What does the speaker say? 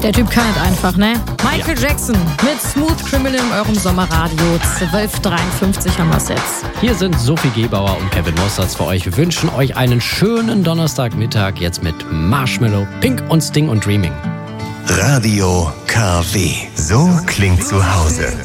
Der Typ kann es einfach, ne? Michael Jackson mit Smooth Criminal in eurem Sommerradio. 12:53 haben wir es jetzt. Hier sind Sophie Gebauer und Kevin Mossertz für euch. Wir wünschen euch einen schönen Donnerstagmittag jetzt mit Marshmello, Pink und Sting und Dreaming. Radio KW. So klingt zu Hause.